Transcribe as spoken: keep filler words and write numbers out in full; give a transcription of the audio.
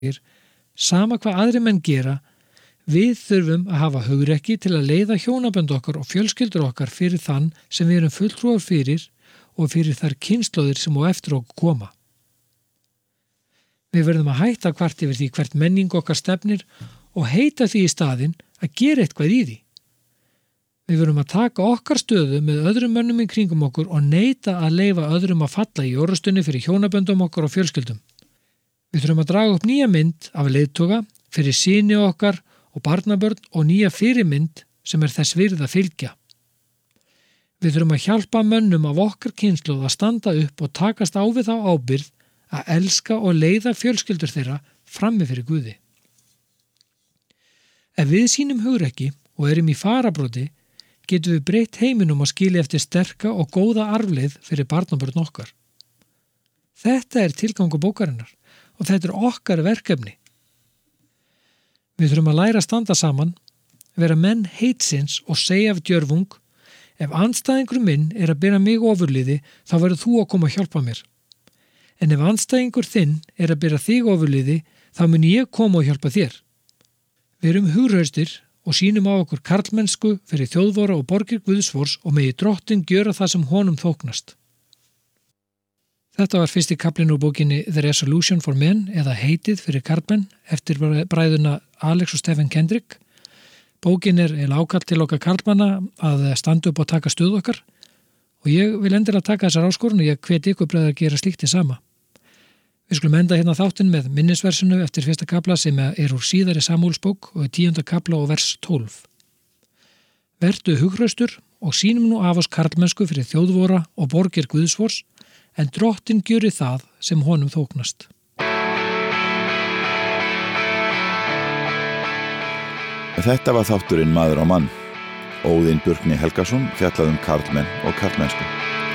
sama hvað aðri menn gera, við þurfum að hafa hugrekki til að leiða hjónabönd okkar og fjölskyldur okkar fyrir þann sem við erum fulltrúar fyrir og fyrir þær kynslóðir sem á eftir okkur koma. Við verðum að hætta kvart yfir því hvert menning okkar stefnir og heita því í staðinn að gera eitthvað í því. Við verðum að taka okkar stöðu með öðrum mönnum í kringum okkur og neita að leyfa öðrum að falla í orrustunni fyrir hjónaböndum okkar og fjölskyldum. Við þurfum að draga upp nýja mynd af leiðtoga fyrir syni okkar og barnabörn og nýja fyrirmynd sem er þess virði að fylgja. Við þurfum að hjálpa mönnum af okkar kynslóð að standa upp og takast á við þá ábyrgð að elska og leiða fjölskyldur þeirra frammi fyrir Guði. Ef við sýnum hugrekki og erum í farabróti, getum við breytt heiminum að skilja eftir sterka og góða arfleið fyrir barnabörn okkar. Þetta er tilgangur bókarinnar og þetta er okkar verkefni. Við þurfum að læra að standa saman, vera menn heitsins og segja af djörfung: ef andstæðingur minn er að bera mig ofurliði, þá verður þú að koma að hjálpa mér. En ef andstæðingur þinn er að bera þig ofurliði, þá mun ég koma og hjálpa þér. Við erum hughrausstir og sýnum á okkur karlmennsku fyrir þjóðvora og borgir Guðsvors og megi Drottinn gjöra það sem honum þóknast. Þetta var fyrsti kaflinn úr bókinni The Resolution for Men eða Heitið fyrir karlmenn eftir bræðuna Alex og Stephen Kendrick. Bókin er ákall til okkar karlmanna að standa upp og taka stöðu okkar og ég vil endilega taka þessar áskorun og ég hvet ykkur bræður að gera slíkt hið sama. Við skulum enda hérna þáttinn með minnisversinu eftir fyrsta kafla sem er úr síðari Samúelsbók og er tíunda kafla og vers tólf. Vertu hughrausstur og sýnum nú af oss karlmennsku fyrir þjóðvora og borgir Guðsvors, en Drottinn gjöri það sem honum þóknast. Þetta var þátturinn Maður og mann. Óðinn Burkni Helgason fjallaði um karlmenn og karlmennsku.